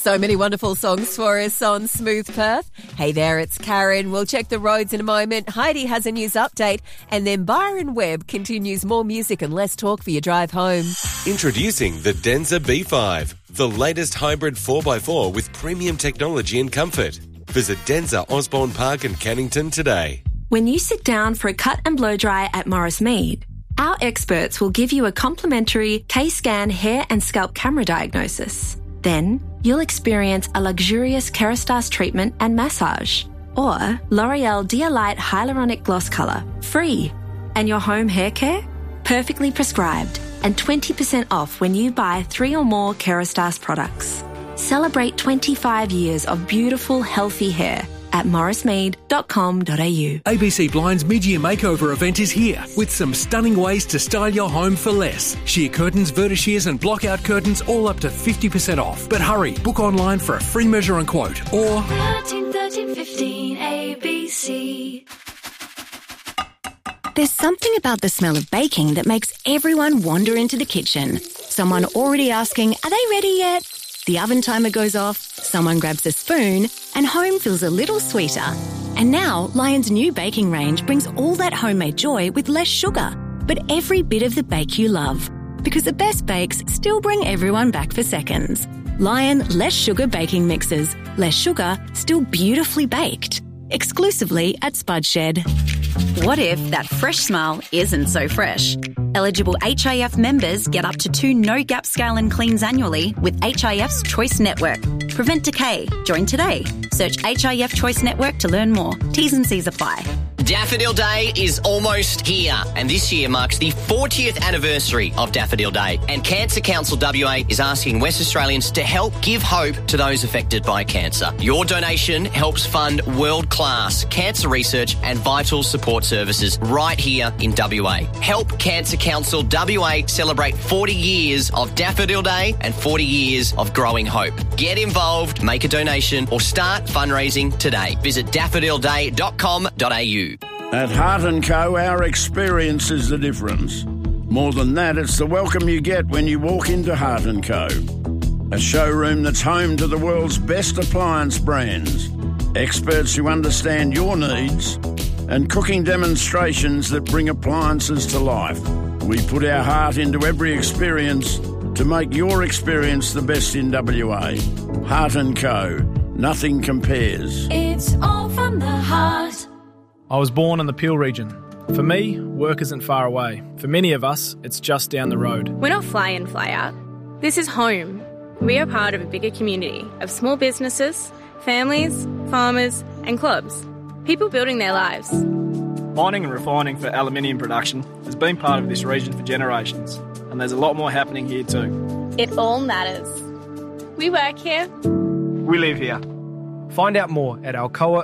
So many wonderful songs for us on Smooth Perth. Hey there, it's Karen. We'll check the roads in a moment. Heidi has a news update. And then Byron Webb continues more music and less talk for your drive home. Introducing the Denza B5, the latest hybrid 4x4 with premium technology and comfort. Visit Denza Osborne Park in Cannington today. When you sit down for a cut and blow dry at Morris Mead, our experts will give you a complimentary K-Scan hair and scalp camera diagnosis. Then you'll experience a luxurious Kerastase treatment and massage, or L'Oreal Dia-Lite Hyaluronic Gloss Colour, free. And your home hair care? Perfectly prescribed and 20% off when you buy 3 or more Kerastase products. Celebrate 25 years of beautiful, healthy hair at morrismead.com.au. ABC Blind's mid-year makeover event is here with some stunning ways to style your home for less. Sheer curtains, vertishears and block-out curtains all up to 50% off. But hurry, book online for a free measure and quote or 1315 ABC. There's something about the smell of baking that makes everyone wander into the kitchen. Someone already asking, are they ready yet? The oven timer goes off, someone grabs a spoon, and home feels a little sweeter. And now, Lion's new baking range brings all that homemade joy with less sugar, but every bit of the bake you love. Because the best bakes still bring everyone back for seconds. Lion Less Sugar Baking Mixes. Less sugar, still beautifully baked. Exclusively at Spud Shed. What if that fresh smile isn't so fresh? Eligible HIF members get up to 2 no-gap scale and cleans annually with HIF's Choice Network. Prevent decay. Join today. Search HIF Choice Network to learn more. T's and C's apply. Daffodil Day is almost here, and this year marks the 40th anniversary of Daffodil Day. And Cancer Council WA is asking West Australians to help give hope to those affected by cancer. Your donation helps fund world-class cancer research and vital support services right here in WA. Help Cancer Council WA celebrate 40 years of Daffodil Day and 40 years of growing hope. Get involved, make a donation, or start fundraising today. Visit daffodilday.com.au. At Heart & Co, our experience is the difference. More than that, it's the welcome you get when you walk into Heart & Co. A showroom that's home to the world's best appliance brands, experts who understand your needs, and cooking demonstrations that bring appliances to life. We put our heart into every experience to make your experience the best in WA. Heart & Co. Nothing compares. It's all from the heart. I was born in the Peel region. For me, work isn't far away. For many of us, it's just down the road. We're not fly in, fly out. This is home. We are part of a bigger community of small businesses, families, farmers and clubs. People building their lives. Mining and refining for aluminium production has been part of this region for generations, and there's a lot more happening here too. It all matters. We work here. We live here. Find out more at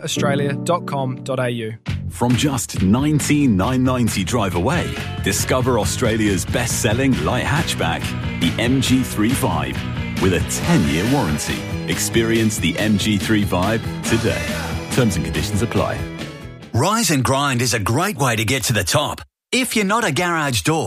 alcoaaustralia.com.au. From just $19,990 drive away, discover Australia's best-selling light hatchback, the MG35, with a 10-year warranty. Experience the MG35 today. Terms and conditions apply. Rise and Grind is a great way to get to the top if you're not a garage door.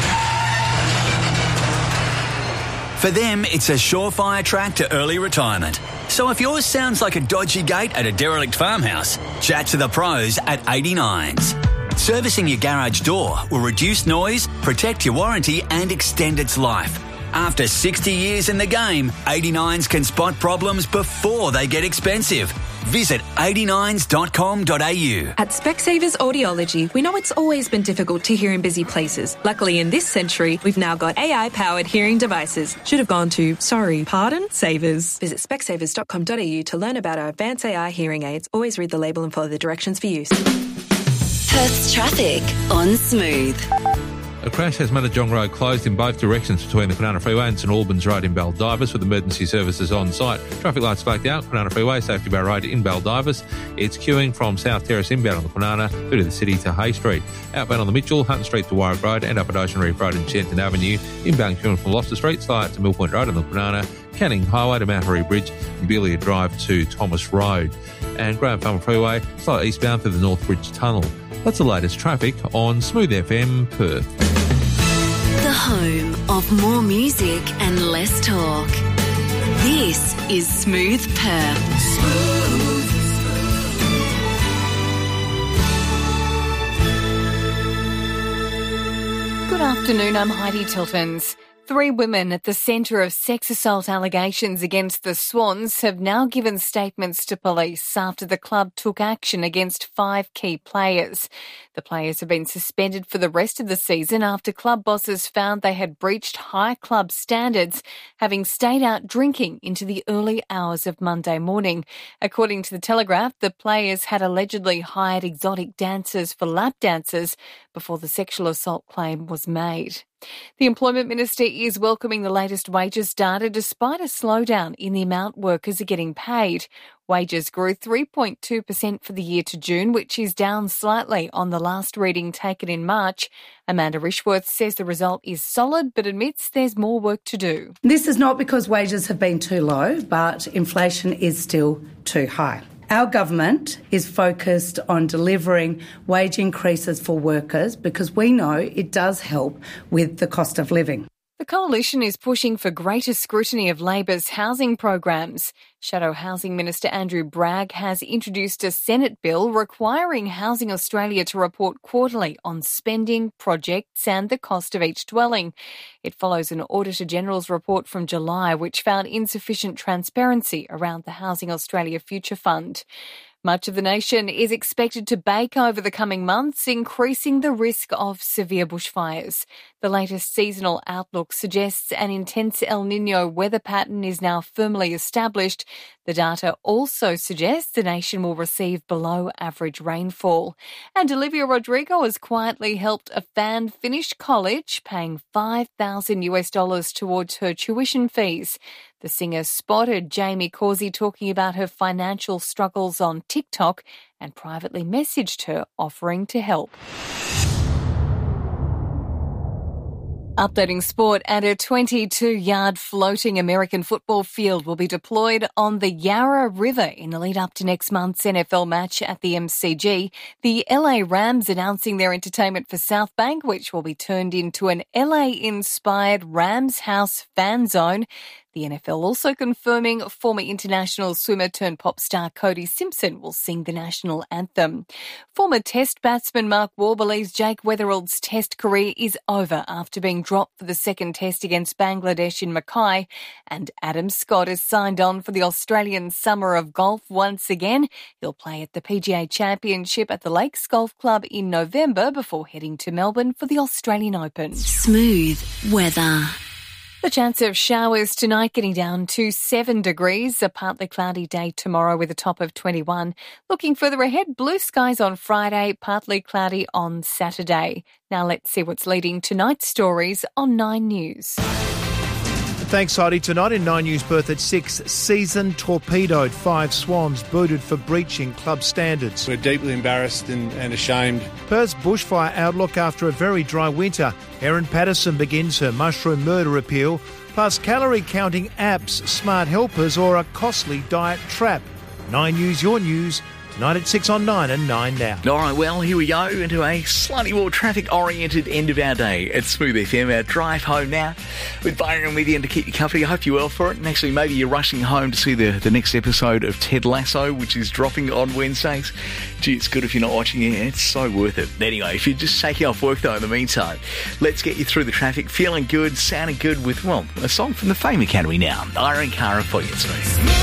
For them, it's a surefire track to early retirement. So if yours sounds like a dodgy gate at a derelict farmhouse, chat to the pros at 89s. Servicing your garage door will reduce noise, protect your warranty and extend its life. After 60 years in the game, 89s can spot problems before they get expensive. Visit 89s.com.au. At Specsavers Audiology, we know it's always been difficult to hear in busy places. Luckily, in this century, we've now got AI-powered hearing devices. Should have gone to, Savers. Visit specsavers.com.au to learn about our advanced AI hearing aids. Always read the label and follow the directions for use. Perth's traffic on Smooth. A crash has Manajong Road closed in both directions between the Kwinana Freeway and St Albans Road in Baldivis with emergency services on site. Traffic lights blacked out, Kwinana Freeway, Safety Bar Road in Baldivis. It's queuing from South Terrace inbound on the Kwinana through to the city to Hay Street. Outbound on the Mitchell, Hunt Street to Warwick Road and up at Ocean Reef Road and Shenton Avenue. Inbound queuing from Gloucester Street, Slide to Mill Point Road on the Kwinana, Canning Highway to Mount Harry Bridge and Belia Drive to Thomas Road. And Graham Farmer Freeway, slightly eastbound through the North Bridge Tunnel. That's the latest traffic on Smooth FM Perth. The home of more music and less talk. This is Smooth Perth. Good afternoon, I'm Heidi Tiltons. 3 women at the centre of sex assault allegations against the Swans have now given statements to police after the club took action against 5 key players. The players have been suspended for the rest of the season after club bosses found they had breached high club standards, having stayed out drinking into the early hours of Monday morning. According to The Telegraph, the players had allegedly hired exotic dancers for lap dances before the sexual assault claim was made. The Employment Minister is welcoming the latest wages data despite a slowdown in the amount workers are getting paid. Wages grew 3.2% for the year to June, which is down slightly on the last reading taken in March. Amanda Rishworth says the result is solid but admits there's more work to do. This is not because wages have been too low, but inflation is still too high. Our government is focused on delivering wage increases for workers because we know it does help with the cost of living. The Coalition is pushing for greater scrutiny of Labor's housing programs. Shadow Housing Minister Andrew Bragg has introduced a Senate bill requiring Housing Australia to report quarterly on spending, projects and the cost of each dwelling. It follows an Auditor General's report from July which found insufficient transparency around the Housing Australia Future Fund. Much of the nation is expected to bake over the coming months, increasing the risk of severe bushfires. The latest seasonal outlook suggests an intense El Niño weather pattern is now firmly established. The data also suggests the nation will receive below average rainfall. And Olivia Rodrigo has quietly helped a fan finish college, paying $5,000 towards her tuition fees. The singer spotted Jamie Causey talking about her financial struggles on TikTok and privately messaged her offering to help. Updating sport, and a 22-yard floating American football field will be deployed on the Yarra River in the lead up to next month's NFL match at the MCG. The LA Rams announcing their entertainment for South Bank, which will be turned into an LA-inspired Rams House fan zone. The NFL also confirming former international swimmer turned pop star Cody Simpson will sing the national anthem. Former Test batsman Mark Waugh believes Jake Weatherald's Test career is over after being dropped for the second Test against Bangladesh in Mackay. And Adam Scott has signed on for the Australian Summer of Golf once again. He'll play at the PGA Championship at the Lakes Golf Club in November before heading to Melbourne for the Australian Open. Smooth weather. The chance of showers tonight getting down to 7 degrees, a partly cloudy day tomorrow with a top of 21. Looking further ahead, blue skies on Friday, partly cloudy on Saturday. Now let's see what's leading tonight's stories on 9 News. Thanks, Heidi. Tonight in 9 News Perth at 6, season torpedoed, 5 Swans booted for breaching club standards. We're deeply embarrassed and ashamed. Perth's bushfire outlook after a very dry winter. Erin Patterson begins her mushroom murder appeal, plus calorie counting apps, smart helpers or a costly diet trap. 9 News, your news. Tonight at 6 on 9 and 9 now. All right, well, here we go into a slightly more traffic-oriented end of our day at Smooth FM. Our drive home now with Byron with you and to keep you company. I hope you're well for it. And actually, maybe you're rushing home to see the next episode of Ted Lasso, which is dropping on Wednesdays. Gee, it's good if you're not watching it. It's so worth it. Anyway, if you're just taking off work, though, in the meantime, let's get you through the traffic. Feeling good, sounding good with, well, a song from the Fame Academy now. Irene Cara for you, Smooth.